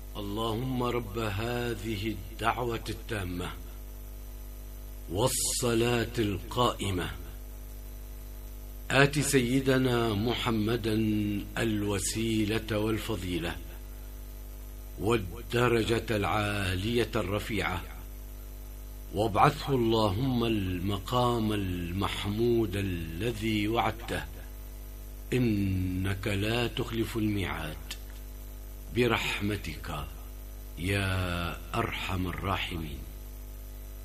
اللهم رب هذه الدعوة التامة والصلاة القائمة آت سيدنا محمدا الوسيلة والفضيلة والدرجة العالية الرفيعة، وابعثه اللهم المقام المحمود الذي وعدته، إنك لا تخلف الميعاد، برحمتك يا أرحم الراحمين.